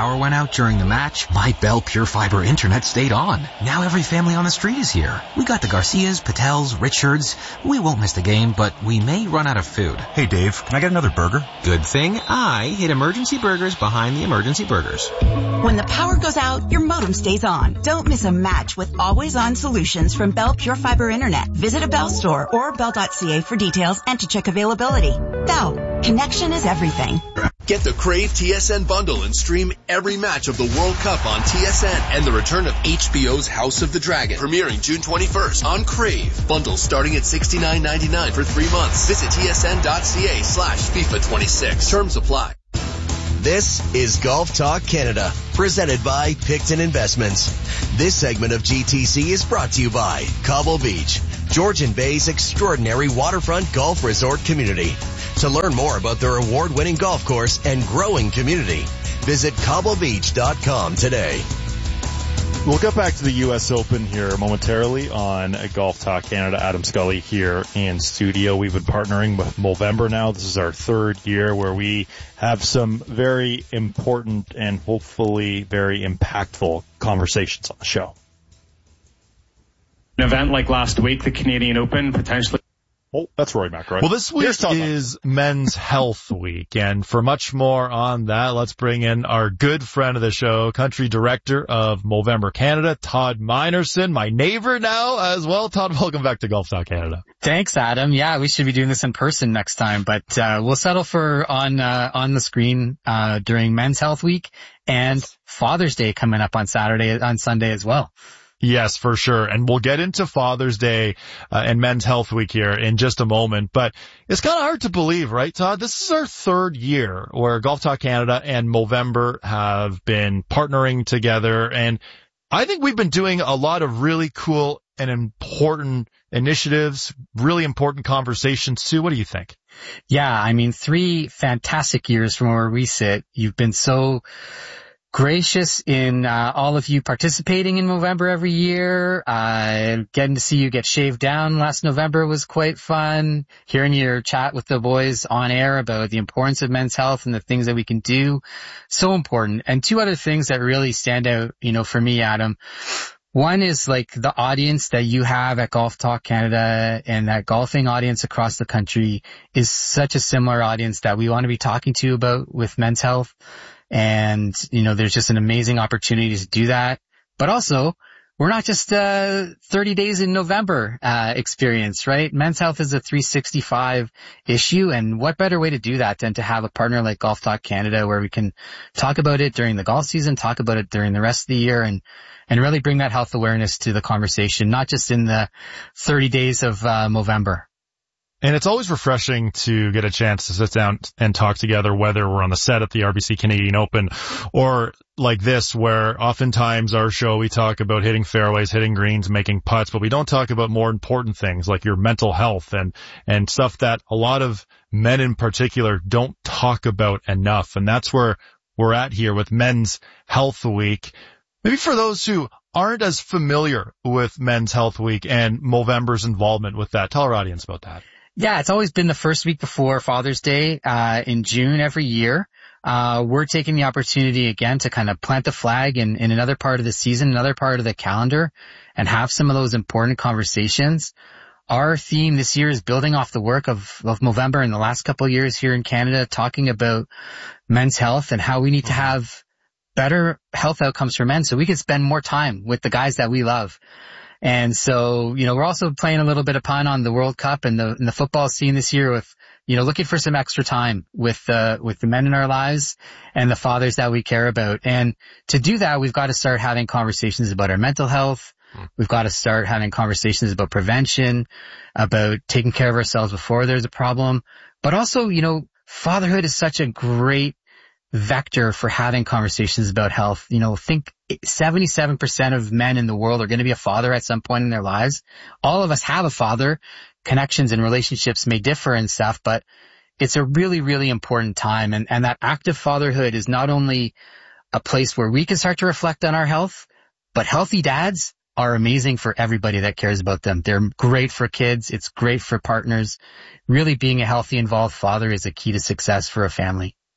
power went out during the match, my Bell Pure Fiber internet stayed on. Now every family on the street is here. We got the Garcias, Patels, Richards. We won't miss the game, but we may run out of food. Hey Dave, can I get another burger? Good thing I hid Emergency Burgers behind the Emergency Burgers. When the power goes out, your modem stays on. Don't miss a match with always-on solutions from Bell Pure Fiber Internet. Visit a Bell store or bell.ca for details and to check availability. Bell, connection is everything. Get the Crave TSN bundle and stream every match of the World Cup on TSN and the return of HBO's House of the Dragon, premiering June 21st on Crave. Bundles starting at $69.99 for 3 months. Visit tsn.ca/FIFA26. Terms apply. This is Golf Talk Canada, presented by Picton Investments. This segment of GTC is brought to you by Cobble Beach, Georgian Bay's extraordinary waterfront golf resort community. To learn more about their award-winning golf course and growing community, visit cobblebeach.com today. We'll get back to the U.S. Open here momentarily on Golf Talk Canada. Adam Scully here in studio. We've been partnering with Movember now. This is our third year where we have some very important and hopefully very impactful conversations on the show. An event like last week, the Canadian Open, potentially. Oh, that's Rory McIlroy. Well, this week is Men's Health Week, and for much more on that, let's bring in our good friend of the show, Country Director of Movember Canada, Todd Minerson, my neighbor now as well. Todd, welcome back to Golf Talk Canada. Thanks, Adam. Yeah, we should be doing this in person next time, but we'll settle for on the screen during Men's Health Week and Father's Day coming up on Sunday as well. Yes, for sure. And we'll get into Father's Day and Men's Health Week here in just a moment. But it's kind of hard to believe, right, Todd? This is our third year where Golf Talk Canada and Movember have been partnering together. And I think we've been doing a lot of really cool and important initiatives, really important conversations too. What do you think? Yeah, I mean, 3 fantastic years from where we sit. You've been so gracious in all of you participating in Movember every year. Getting to see you get shaved down last November was quite fun. Hearing your chat with the boys on air about the importance of men's health and the things that we can do. So important. And 2 other things that really stand out, for me, Adam. One is like the audience that you have at Golf Talk Canada and that golfing audience across the country is such a similar audience that we want to be talking to about with men's health. And, there's just an amazing opportunity to do that. But also, we're not just a 30 days in November experience, right? Men's health is a 365 issue, and what better way to do that than to have a partner like Golf Talk Canada where we can talk about it during the golf season, talk about it during the rest of the year, and really bring that health awareness to the conversation, not just in the 30 days of Movember. And it's always refreshing to get a chance to sit down and talk together, whether we're on the set at the RBC Canadian Open or like this, where oftentimes our show, we talk about hitting fairways, hitting greens, making putts, but we don't talk about more important things like your mental health and stuff that a lot of men in particular don't talk about enough. And that's where we're at here with Men's Health Week. Maybe for those who aren't as familiar with Men's Health Week and Movember's involvement with that, tell our audience about that. Yeah, it's always been the first week before Father's Day, in June every year. We're taking the opportunity again to kind of plant the flag in another part of the season, another part of the calendar, and have some of those important conversations. Our theme this year is building off the work of Movember in the last couple of years here in Canada, talking about men's health and how we need to have better health outcomes for men so we can spend more time with the guys that we love. And so, we're also playing a little bit of pun on the World Cup and the football scene this year with, looking for some extra time with the men in our lives and the fathers that we care about. And to do that, we've got to start having conversations about our mental health. We've got to start having conversations about prevention, about taking care of ourselves before there's a problem. But also, fatherhood is such a great vector for having conversations about health. Think 77% of men in the world are going to be a father at some point in their lives. All of us have a father. Connections and relationships may differ and stuff, but it's a really, really important time. And that active fatherhood is not only a place where we can start to reflect on our health, but healthy dads are amazing for everybody that cares about them. They're great for kids. It's great for partners. Really being a healthy, involved father is a key to success for a family.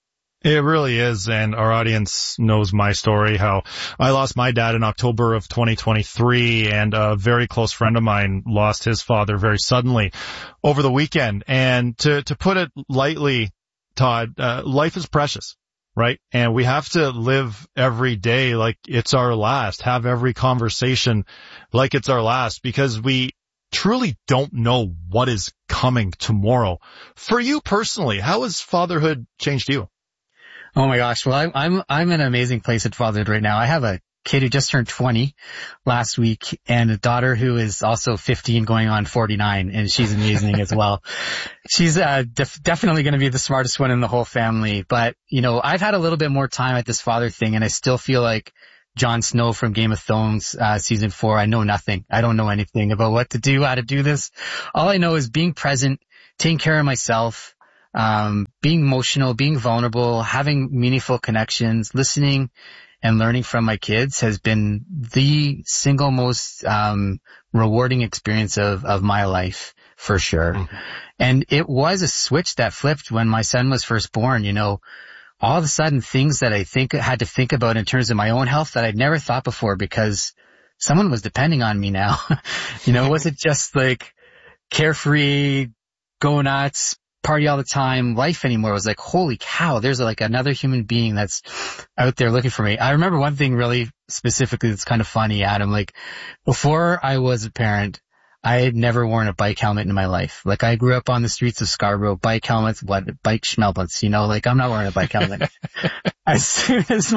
It really is, and our audience knows my story, how I lost my dad in October of 2023, and a very close friend of mine lost his father very suddenly over the weekend. And to put it lightly, Todd, life is precious, right? And we have to live every day like it's our last, have every conversation like it's our last, because we truly don't know what is coming tomorrow. For you personally, how has fatherhood changed you? Oh my gosh. Well, I'm in an amazing place at fatherhood right now. I have a kid who just turned 20 last week and a daughter who is also 15 going on 49, and she's amazing as well. She's definitely going to be the smartest one in the whole family. But, you know, I've had a little bit more time at this father thing, and I still feel like Jon Snow from Game of Thrones, season 4. I know nothing. I don't know anything about what to do, how to do this. All I know is being present, taking care of myself, being emotional, being vulnerable, having meaningful connections, listening and learning from my kids has been the single most rewarding experience of my life, for sure. Mm-hmm. And it was a switch that flipped when my son was first born. You know, all of a sudden things that I had to think about in terms of my own health that I'd never thought before, because someone was depending on me now. You know, it wasn't just like carefree, go nuts, party all the time life anymore. It was like, holy cow, there's like another human being that's out there looking for me. I remember one thing really specifically that's kind of funny, Adam. Like, before I was a parent, I had never worn a bike helmet in my life. Like, I grew up on the streets of Scarborough, bike helmets, bike schmelblets, you know, like I'm not wearing a bike helmet. As soon as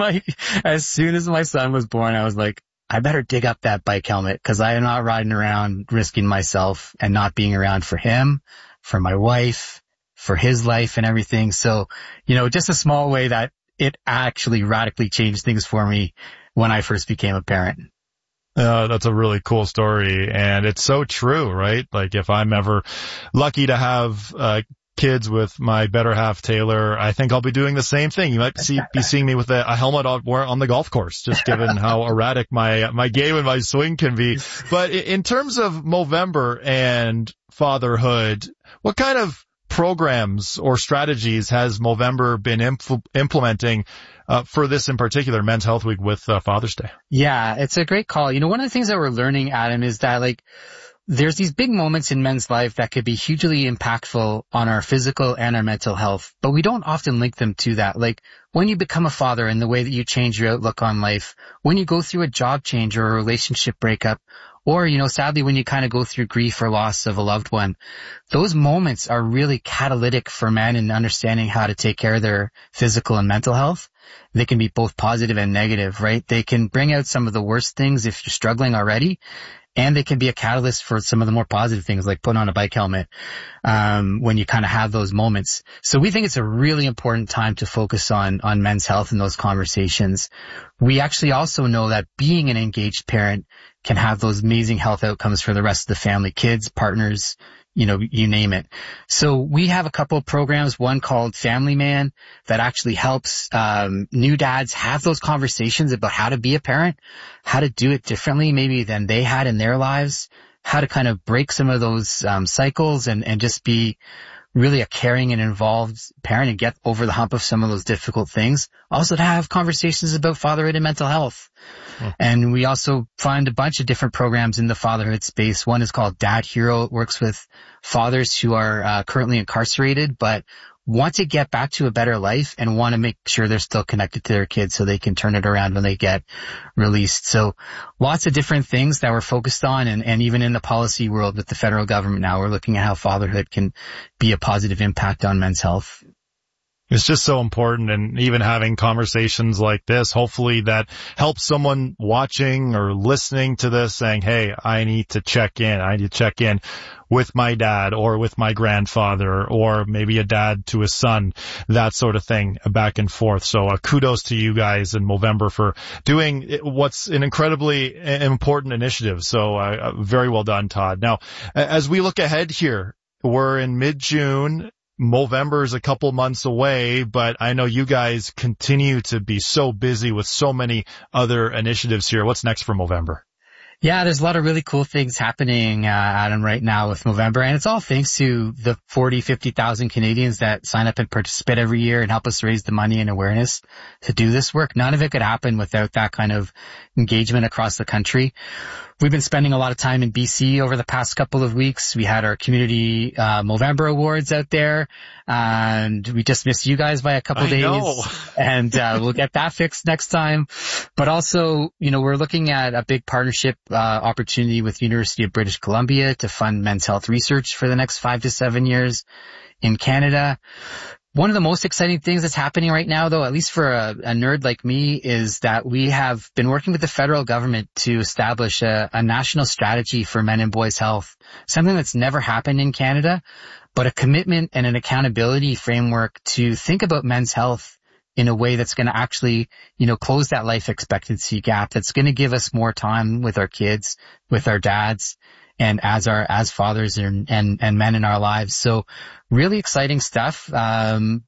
my son was born, I was like, I better dig up that bike helmet, because I am not riding around risking myself and not being around for him, for my wife, for his life and everything. So, you know, just a small way that it actually radically changed things for me when I first became a parent. That's a really cool story, and it's so true, right? Like, if I'm ever lucky to have kids with my better half, Taylor, I think I'll be doing the same thing. You might be seeing me with a helmet on the golf course, just given how erratic my game and my swing can be. But in terms of Movember and fatherhood, what kind of programs or strategies has Movember been implementing for this in particular, Men's Health Week with Father's Day? Yeah, it's a great call. You know, one of the things that we're learning, Adam, is that like there's these big moments in men's life that could be hugely impactful on our physical and our mental health, but we don't often link them to that. Like when you become a father and the way that you change your outlook on life, when you go through a job change or a relationship breakup, or, you know, sadly, when you kind of go through grief or loss of a loved one, those moments are really catalytic for men in understanding how to take care of their physical and mental health. They can be both positive and negative, right? They can bring out some of the worst things if you're struggling already, and they can be a catalyst for some of the more positive things, like putting on a bike helmet, when you kind of have those moments. So we think it's a really important time to focus on men's health in those conversations. We actually also know that being an engaged parent can have those amazing health outcomes for the rest of the family, kids, partners, you know, you name it. So we have a couple of programs, one called Family Man, that actually helps new dads have those conversations about how to be a parent, how to do it differently maybe than they had in their lives, how to kind of break some of those cycles and just be really a caring and involved parent and get over the hump of some of those difficult things. Also to have conversations about fatherhood and mental health. And we also find a bunch of different programs in the fatherhood space. One is called Dad Hero. It works with fathers who are currently incarcerated, but want to get back to a better life and want to make sure they're still connected to their kids so they can turn it around when they get released. So lots of different things that we're focused on, and even in the policy world with the federal government now, we're looking at how fatherhood can be a positive impact on men's health. It's just so important, and even having conversations like this, hopefully that helps someone watching or listening to this saying, hey, I need to check in. I need to check in with my dad or with my grandfather, or maybe a dad to his son, that sort of thing, back and forth. So kudos to you guys in Movember for doing what's an incredibly important initiative. So very well done, Todd. Now, as we look ahead here, we're in mid-June. Movember is a couple months away, but I know you guys continue to be so busy with so many other initiatives here. What's next for Movember? Yeah, there's a lot of really cool things happening, Adam, right now with Movember. And it's all thanks to the 40, 50,000 Canadians that sign up and participate every year and help us raise the money and awareness to do this work. None of it could happen without that kind of engagement across the country. We've been spending a lot of time in BC over the past couple of weeks. We had our community Movember Awards out there, and we just missed you guys by a couple days. Know. And we'll get that fixed next time. But also, we're looking at a big partnership opportunity with University of British Columbia to fund men's health research for the next 5 to 7 years in Canada. One of the most exciting things that's happening right now, though, at least for a nerd like me, is that we have been working with the federal government to establish a national strategy for men and boys' health, something that's never happened in Canada, but a commitment and an accountability framework to think about men's health in a way that's going to actually, close that life expectancy gap, that's going to give us more time with our kids, with our dads, and as fathers and men in our lives. So really exciting stuff.